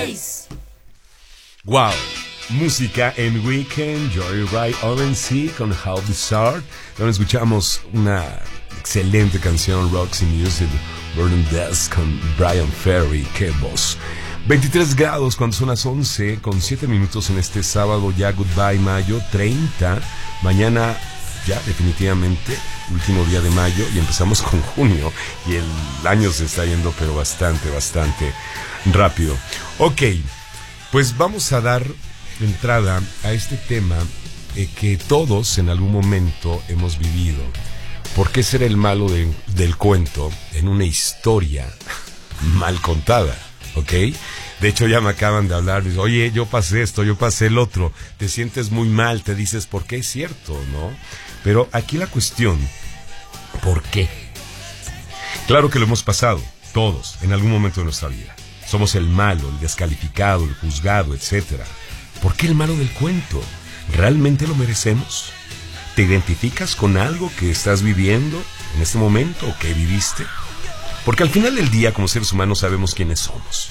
6. Wow, música en Weekend, Joyride ONC con How Bizarre. Ahora escuchamos una excelente canción, Roxy Music, Burning Death con Brian Ferry. ¡Qué voz! 23 grados cuando son las 11 con 7 minutos en este sábado, ya goodbye mayo 30. Mañana ya definitivamente último día de mayo y empezamos con junio y el año se está yendo pero bastante rápido. Ok, pues vamos a dar entrada a este tema que todos en algún momento hemos vivido. ¿Por qué ser el malo del cuento en una historia mal contada? ¿Ok? De hecho ya me acaban de hablar, dicen, oye, yo pasé esto, yo pasé el otro, te sientes muy mal, te dices, ¿por qué es cierto, no? Pero aquí la cuestión, ¿por qué? Claro que lo hemos pasado, todos, en algún momento de nuestra vida. Somos el malo, el descalificado, el juzgado, etc. ¿Por qué el malo del cuento? ¿Realmente lo merecemos? ¿Te identificas con algo que estás viviendo en este momento o que viviste? Porque al final del día, como seres humanos, sabemos quiénes somos.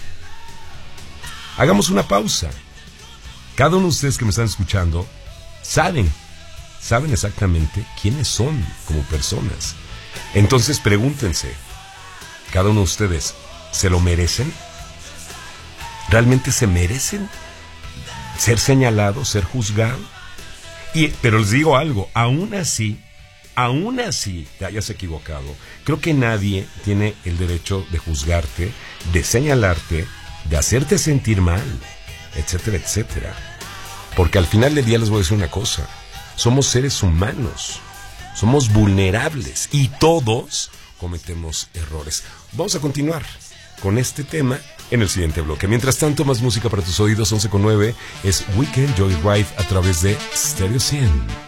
Hagamos una pausa. Cada uno de ustedes que me están escuchando saben exactamente quiénes son como personas. Entonces pregúntense, ¿cada uno de ustedes se lo merecen? ¿Realmente se merecen ser señalados, ser juzgados? Pero les digo algo, aún así te hayas equivocado, creo que nadie tiene el derecho de juzgarte, de señalarte, de hacerte sentir mal, etcétera, etcétera. Porque al final del día les voy a decir una cosa, somos seres humanos, somos vulnerables y todos cometemos errores. Vamos a continuar con este tema en el siguiente bloque. Mientras tanto, más música para tus oídos. 11:09 es Weekend Joyride a través de Stereo 100.